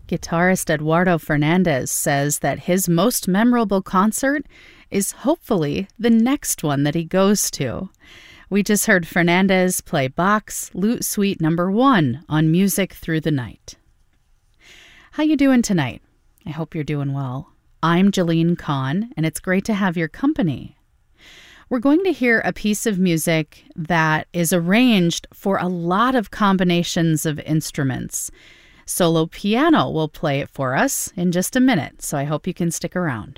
Guitarist Eduardo Fernandez says that his most memorable concert is hopefully the next one that he goes to. We just heard Fernandez play Bach's Lute Suite No. 1 on Music Through the Night. How you doing tonight? I hope you're doing well. I'm Jalene Kahn, and it's great to have your company. We're going to hear a piece of music that is arranged for a lot of combinations of instruments. Solo piano will play it for us in just a minute, so I hope you can stick around.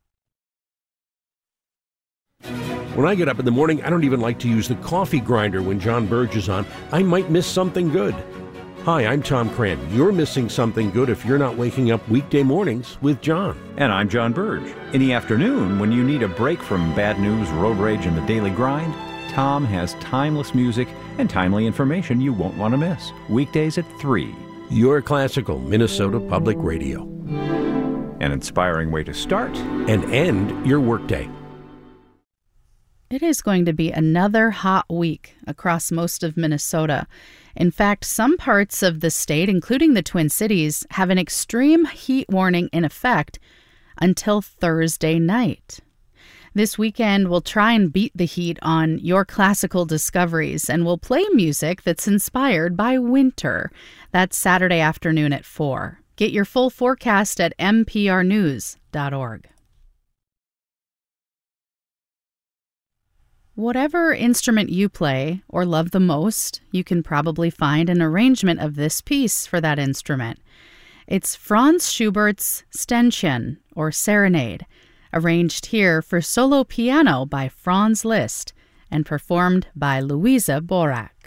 When I get up in the morning, I don't even like to use the coffee grinder when John Burge is on. I might miss something good. Hi, I'm Tom Cran. You're missing something good if you're not waking up weekday mornings with John. And I'm John Burge. In the afternoon, when you need a break from bad news, road rage, and the daily grind, Tom has timeless music and timely information you won't want to miss. Weekdays at 3. Your classical Minnesota Public Radio. An inspiring way to start and end your workday. It is going to be another hot week across most of Minnesota. In fact, some parts of the state, including the Twin Cities, have an extreme heat warning in effect until Thursday night. This weekend, we'll try and beat the heat on your classical discoveries, and we'll play music that's inspired by winter. That's Saturday afternoon at 4. Get your full forecast at mprnews.org. Whatever instrument you play or love the most, you can probably find an arrangement of this piece for that instrument. It's Franz Schubert's Ständchen, or Serenade, arranged here for solo piano by Franz Liszt and performed by Louisa Borack.